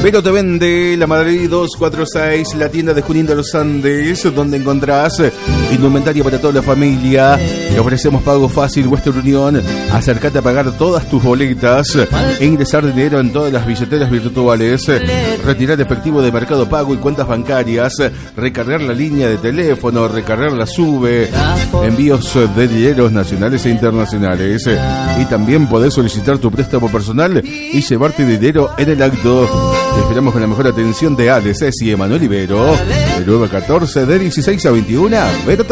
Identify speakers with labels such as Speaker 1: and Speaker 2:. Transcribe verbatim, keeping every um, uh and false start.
Speaker 1: Pero te vende la Madrid doscientos cuarenta y seis, la tienda de Junín de los Andes, donde encontrás indumentaria para toda la familia. Te ofrecemos pago fácil, Western Union. Acércate a pagar todas tus boletas e ingresar dinero en todas las billeteras virtuales, retirar efectivo de Mercado Pago y cuentas bancarias, recargar la línea de teléfono, recargar la SUBE, envíos de dineros nacionales e internacionales. Y también podés solicitar tu préstamo personal y llevarte dinero en el acto. Te esperamos con la mejor atención de Ale, Ceci y Emanuel Ibero, de nueve a catorce, de dieciséis a veintiuno. Vero